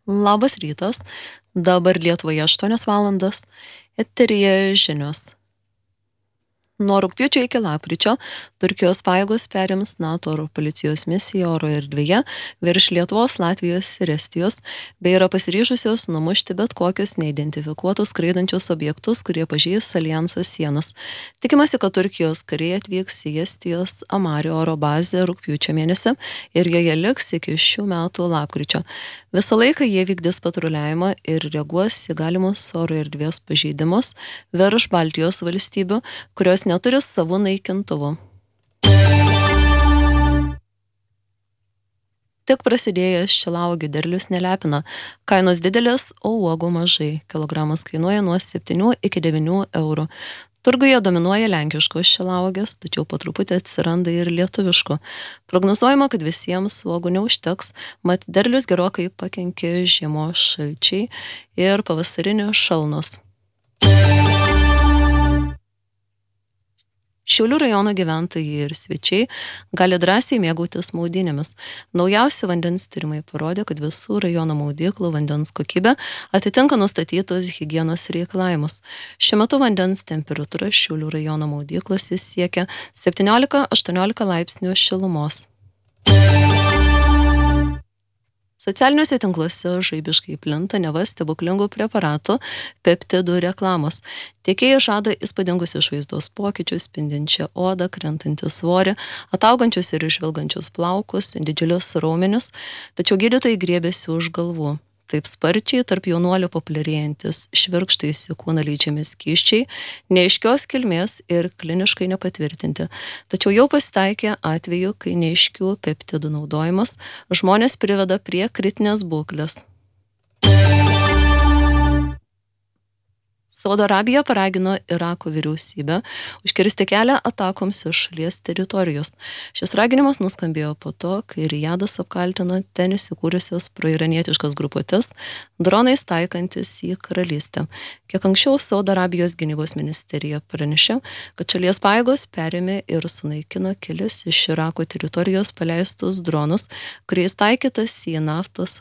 Labas rytas, dabar Lietuvoje 8 valandos, eteryje žinios. Nuo rugpjūčio iki lapkričio Turkijos pajėgos perims NATO oro policijos misiją oro erdvėje virš Lietuvos, Latvijos ir Estijos, bei yra pasiryžusios numušti bet kokius neidentifikuotus skraidančius objektus, kurie pažeis alijanso sienas. Tikimasi, kad Turkijos kariai atvyks į Estijos Amario oro bazę rugpjūčio mėnesį ir joje liks iki šių metų lapkričio. Visą laiką jie vykdys patruliavimą ir reaguos į galimus oro erdvės pažeidimus virš Baltijos valstybių, kurios neturi savų naikintuvų. Tik prasidėjęs šilauogių derlius nelepina. Kainos didelės, o uogų mažai. Kilogramas kainuoja nuo 7 iki 9 eurų. Turguje dominuoja lenkiškos šilauogės, tačiau po truputį atsiranda ir lietuviškų. Prognozuojama, kad visiems uogų neužteks, mat derlius gerokai pakenkė žiemos šalčiai ir pavasarinės šalnos. Šiaulių rajono gyventojai ir svečiai gali drąsiai mėgautis maudynėmis. Naujausi vandens tyrimai parodė, kad visų rajono maudyklų vandens kokybė atitinka nustatytos higienos reikalavimus. Šiuo metu vandens temperatūra Šiaulių rajono maudyklose siekia 17-18 laipsnių šilumos. Socialiniuose tinkluose žaibiškai plinta neva stebuklingų preparatų peptidų reklamos. Tiekėjai žada įspūdingus išvaizdos pokyčius, spindinčią odą, krentantį svorį, ataugančius ir išvilgančius plaukus, didžiulius raumenis, tačiau gydytojai griebiasi už galvų. Taip sparčiai tarp jaunuolių populiarėjantis švirkštais į kūną leidžiami skysčiai, neaiškios kilmės ir kliniškai nepatvirtinti. Tačiau jau pasitaikė atveju, kai neaiškių peptidų naudojimas žmonės priveda prie kritinės būklės. Saudo Arabija paragino Irako vyriausybę užkirsti kelią atakoms iš šalies teritorijos. Šis raginimas nuskambėjo po to, kai Rijadas apkaltino ten įsikūrusias proiranietiškas grupuotės dronais taikantis į karalystę. Kiek anksčiau Saudo Arabijos gynybos ministerija pranešė, kad šalies pajėgos perėmė ir sunaikino kelis iš Irako teritorijos paleistus dronus, kuriais taikytas į naftos